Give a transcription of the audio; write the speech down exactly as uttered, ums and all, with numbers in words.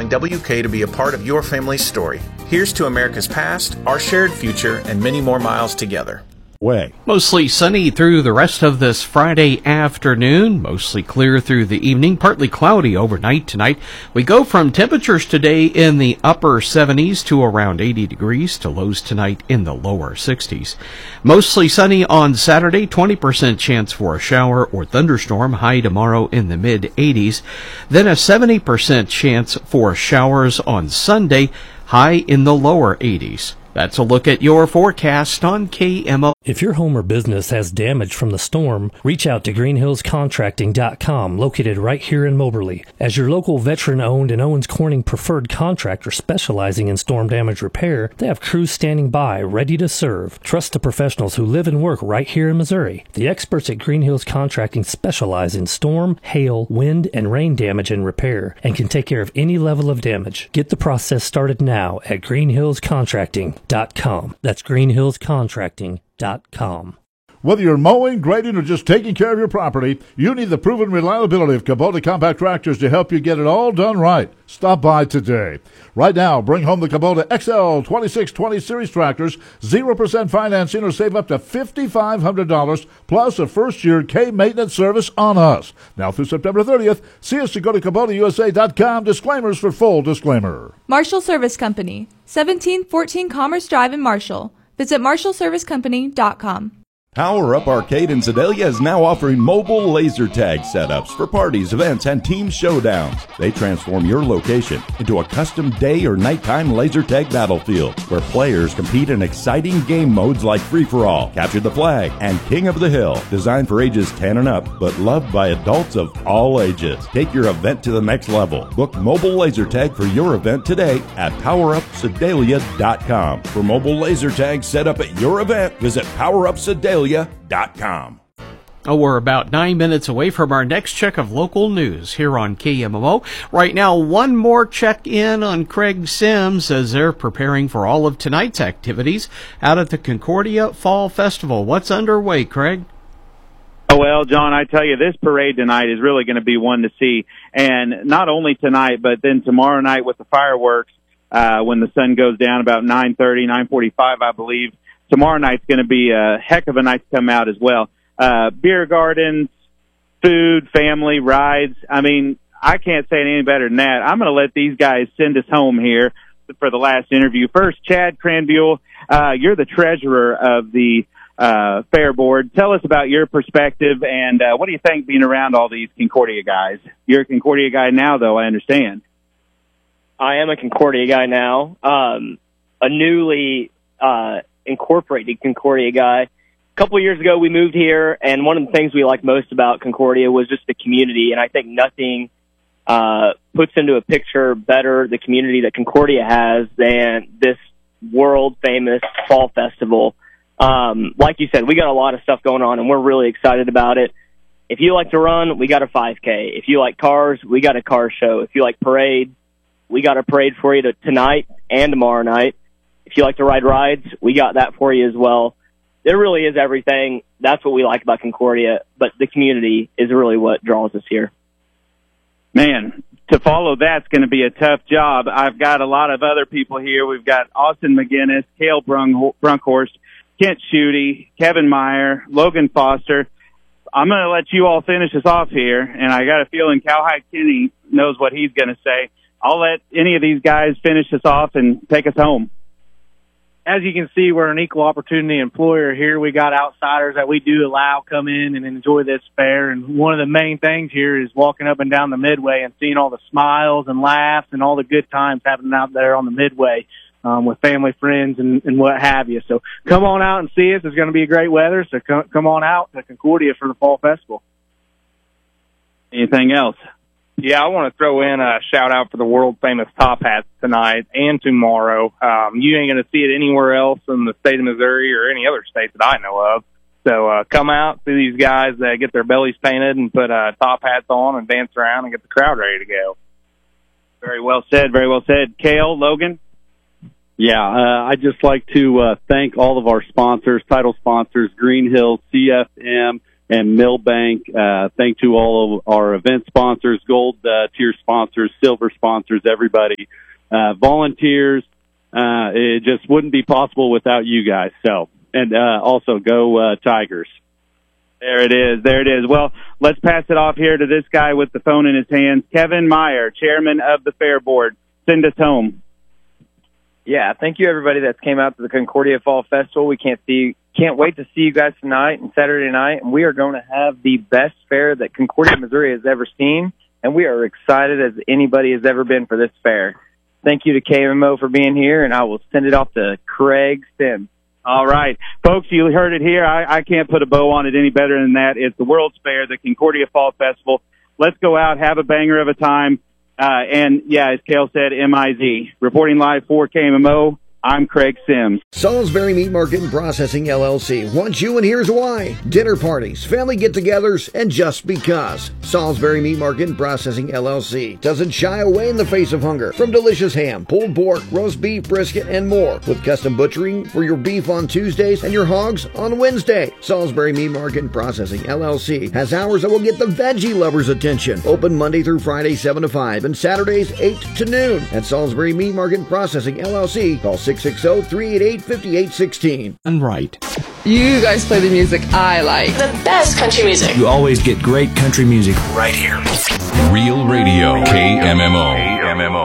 and W K to be a part of your family's story. Here's to America's past, our shared future, and many more miles together. Way. Mostly sunny through the rest of this Friday afternoon, mostly clear through the evening, partly cloudy overnight tonight. We go from temperatures today in the upper seventies to around eighty degrees to lows tonight in the lower sixties. Mostly sunny on Saturday, twenty percent chance for a shower or thunderstorm, high tomorrow in the mid eighties. Then a seventy percent chance for showers on Sunday, high in the lower eighties. That's a look at your forecast on K M O. If your home or business has damage from the storm, reach out to green hills contracting dot com, located right here in Moberly. As your local veteran-owned and Owens Corning preferred contractor specializing in storm damage repair, they have crews standing by, ready to serve. Trust the professionals who live and work right here in Missouri. The experts at Green Hills Contracting specialize in storm, hail, wind, and rain damage and repair, and can take care of any level of damage. Get the process started now at green hills contracting dot com. That's green hills contracting dot com. Whether you're mowing, grading, or just taking care of your property, you need the proven reliability of Kubota compact tractors to help you get it all done right. Stop by today. Right now, bring home the Kubota X L twenty-six twenty Series tractors, zero percent financing, or save up to five thousand five hundred dollars, plus a first-year K-maintenance service on us. Now through September thirtieth, see us to go to Kubota U S A dot com. Disclaimers for full disclaimer. Marshall Service Company, seventeen fourteen Commerce Drive in Marshall. Visit marshall service company dot com. Power Up Arcade in Sedalia is now offering mobile laser tag setups for parties, events, and team showdowns. They transform your location into a custom day or nighttime laser tag battlefield where players compete in exciting game modes like Free-for-All, Capture the Flag, and King of the Hill. Designed for ages ten and up, but loved by adults of all ages. Take your event to the next level. Book mobile laser tag for your event today at power up sedalia dot com. For mobile laser tag set up at your event, visit power up sedalia dot com. Oh, we're about nine minutes away from our next check of local news here on K M O. Right now, one more check-in on Craig Sims as they're preparing for all of tonight's activities out at the Concordia Fall Festival. What's underway, Craig? Oh, well, John, I tell you, this parade tonight is really going to be one to see. And not only tonight, but then tomorrow night with the fireworks, uh, when the sun goes down about nine thirty, nine forty-five, I believe. Tomorrow night's going to be a heck of a night to come out as well. Uh, beer gardens, food, family, rides. I mean, I can't say it any better than that. I'm going to let these guys send us home here for the last interview. First, Chad Cranbuell, uh, you're the treasurer of the uh, Fair Board. Tell us about your perspective, and uh, what do you think being around all these Concordia guys? You're a Concordia guy now, though, I understand. I am a Concordia guy now. Um, a newly uh, incorporated Concordia guy. A couple of years ago, we moved here, and one of the things we liked most about Concordia was just the community, and I think nothing uh, puts into a picture better the community that Concordia has than this world-famous fall festival. Um, like you said, we got a lot of stuff going on, and we're really excited about it. If you like to run, we got a five K. If you like cars, we got a car show. If you like parade, we got a parade for you to, tonight and tomorrow night. If you like to ride rides, we got that for you as well. There really is everything. That's what we like about Concordia, but the community is really what draws us here. Man, to follow that's going to be a tough job. I've got a lot of other people here. We've got Austin McGinnis, Cale Brunkhorst, Kent Schutte, Kevin Meyer, Logan Foster. I'm going to let you all finish us off here, and I got a feeling Cowhide Kenny knows what he's going to say. I'll let any of these guys finish us off and take us home. As you can see, we're an equal opportunity employer here. We got outsiders that we do allow come in and enjoy this fair. And one of the main things here is walking up and down the Midway and seeing all the smiles and laughs and all the good times happening out there on the Midway um, with family, friends, and, and what have you. So come on out and see us. It's going to be great weather. So come, come on out to Concordia for the Fall Festival. Anything else? Yeah, I want to throw in a shout-out for the world-famous top hats tonight and tomorrow. Um, you ain't going to see it anywhere else in the state of Missouri or any other state that I know of. So uh, come out, see these guys that get their bellies painted and put uh, top hats on and dance around and get the crowd ready to go. Very well said, very well said. Cale, Logan? Yeah, uh, I'd just like to uh, thank all of our sponsors, title sponsors, Green Hills, C F M, and Millbank. Uh, thank to all of our event sponsors, gold uh, tier sponsors, silver sponsors, everybody, uh, volunteers. Uh, it just wouldn't be possible without you guys. So, and uh, also go uh, Tigers. There it is. There it is. Well, let's pass it off here to this guy with the phone in his hands, Kevin Meyer, chairman of the Fair Board. Send us home. Yeah, thank you everybody that came out to the Concordia Fall Festival. We can't see, can't wait to see you guys tonight and Saturday night, and we are going to have the best fair that Concordia, Missouri has ever seen, and we are excited as anybody has ever been for this fair. Thank you to K M M O for being here, and I will send it off to Craig Sims. All right. Folks, you heard it here. I, I can't put a bow on it any better than that. It's the World's Fair, the Concordia Fall Festival. Let's go out, have a banger of a time. Uh, and, yeah, as Cale said, M I Z. Reporting live for K M M O, I'm Craig Sims. Salisbury Meat Market and Processing, L L C wants you, and here's why. Dinner parties, family get-togethers, and just because. Salisbury Meat Market and Processing, L L C doesn't shy away in the face of hunger. From delicious ham, pulled pork, roast beef, brisket, and more. With custom butchering for your beef on Tuesdays and your hogs on Wednesday. Salisbury Meat Market and Processing, L L C has hours that will get the veggie lovers' attention. Open Monday through Friday, seven to five, and Saturdays, eight to noon. At Salisbury Meat Market and Processing, L L C, call six six zero, three eight eight, five eight one six. And right. You guys play the music I like. The best country music. You always get great country music right here. Real Radio, K M M O. K M M O.